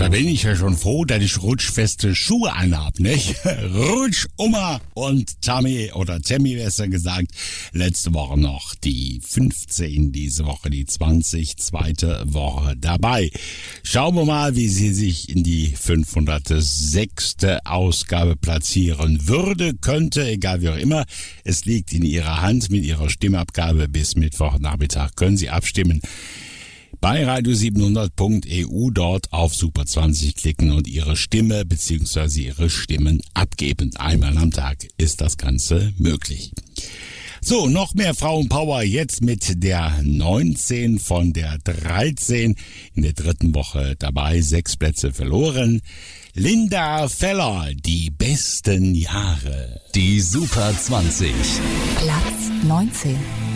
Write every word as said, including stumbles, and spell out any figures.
Da bin ich ja schon froh, dass ich rutschfeste Schuhe anhab, nicht? Rutsch, Oma und Tammy oder Tammy besser gesagt. Letzte Woche noch die fünfzehn, diese Woche die zwanzig, zweite Woche dabei. Schauen wir mal, wie sie sich in die fünfhundertsechste Ausgabe platzieren würde, könnte, egal wie auch immer. Es liegt in ihrer Hand mit ihrer Stimmabgabe. Bis Mittwochnachmittag können Sie abstimmen. Bei radio siebenhundert punkt e u dort auf Super zwanzig klicken und Ihre Stimme bzw. Ihre Stimmen abgeben. Einmal am Tag ist das Ganze möglich. So, noch mehr Frauenpower jetzt mit der neunzehn von der dreizehn in der dritten Woche dabei. Sechs Plätze verloren. Linda Feller, die besten Jahre. Die Super zwanzig. Platz neunzehn.